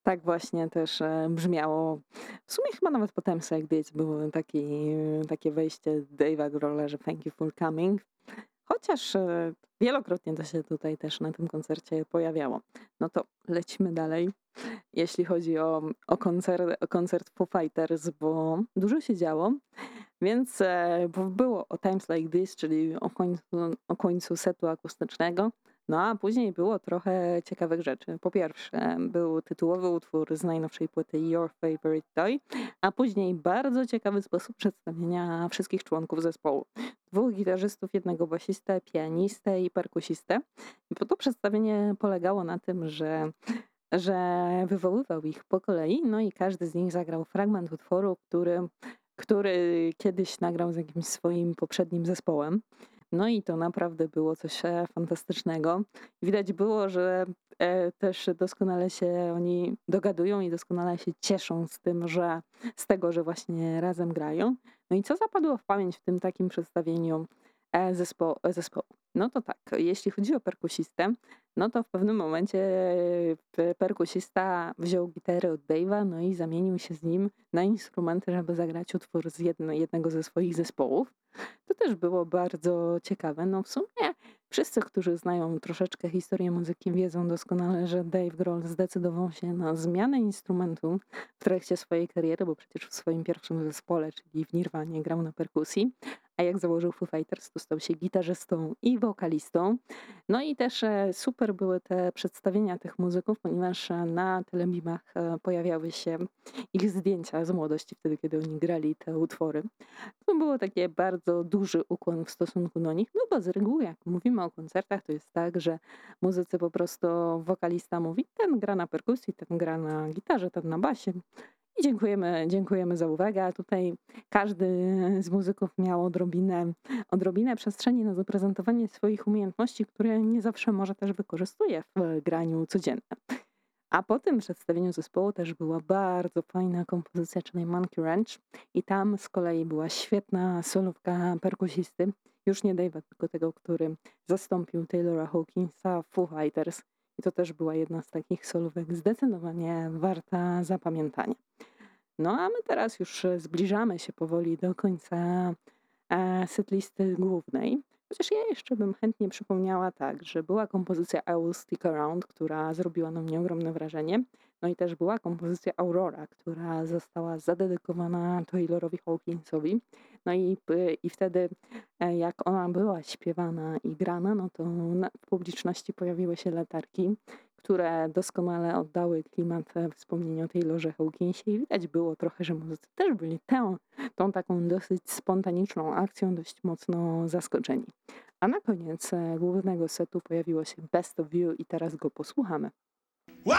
Tak właśnie też brzmiało. W sumie chyba nawet po Times Like This było takie wejście Dave'a Grohla, że Thank you for coming. Chociaż wielokrotnie to się tutaj też na tym koncercie pojawiało. No to lecimy dalej, jeśli chodzi o koncert Foo Fighters, bo dużo się działo, więc bo było o Times Like This, czyli o końcu setu akustycznego. No a później było trochę ciekawych rzeczy. Po pierwsze, był tytułowy utwór z najnowszej płyty Your Favorite Toy, a później bardzo ciekawy sposób przedstawienia wszystkich członków zespołu. Dwóch gitarzystów, jednego basistę, pianistę i perkusistę. Bo to przedstawienie polegało na tym, że wywoływał ich po kolei, no i każdy z nich zagrał fragment utworu, który kiedyś nagrał z jakimś swoim poprzednim zespołem. No i to naprawdę było coś fantastycznego. Widać było, że też doskonale się oni dogadują i doskonale się cieszą z tego, że właśnie razem grają. No i co zapadło w pamięć w tym takim przedstawieniu zespołu? No to tak, jeśli chodzi o perkusistę, no to w pewnym momencie perkusista wziął gitarę od Dave'a, no i zamienił się z nim na instrumenty, żeby zagrać utwór z jednego ze swoich zespołów. To też było bardzo ciekawe. No w sumie wszyscy, którzy znają troszeczkę historię muzyki, wiedzą doskonale, że Dave Grohl zdecydował się na zmianę instrumentu w trakcie swojej kariery, bo przecież w swoim pierwszym zespole, czyli w Nirwanie, grał na perkusji, a jak założył Foo Fighters, to stał się gitarzystą i wokalistą. No i też super były te przedstawienia tych muzyków, ponieważ na telebimach pojawiały się ich zdjęcia z młodości, wtedy kiedy oni grali te utwory. To było takie bardzo duży ukłon w stosunku do nich, no bo z reguły jak mówimy o koncertach, to jest tak, że muzycy po prostu wokalista mówi, ten gra na perkusji, ten gra na gitarze, ten na basie. I dziękujemy za uwagę. A tutaj każdy z muzyków miał odrobinę przestrzeni na zaprezentowanie swoich umiejętności, które nie zawsze może też wykorzystuje w graniu codziennym. A po tym przedstawieniu zespołu też była bardzo fajna kompozycja, czyli Monkey Ranch. I tam z kolei była świetna solówka perkusisty. Już nie Dave'a, tylko tego, który zastąpił Taylora Hawkinsa w Foo Fighters. I to też była jedna z takich solówek zdecydowanie warta zapamiętania. No a my teraz już zbliżamy się powoli do końca setlisty głównej. Chociaż ja jeszcze bym chętnie przypomniała tak, że była kompozycja I Will Stick Around, która zrobiła na mnie ogromne wrażenie. No i też była kompozycja Aurora, która została zadedykowana Taylorowi Hawkinsowi. No i wtedy jak ona była śpiewana i grana, no to w publiczności pojawiły się latarki, które doskonale oddały klimat wspomnienia o Taylorze Hawkinsie i widać było trochę, że muzycy też byli tą taką dosyć spontaniczną akcją dość mocno zaskoczeni. A na koniec głównego setu pojawiło się Best of You i teraz go posłuchamy. Wow!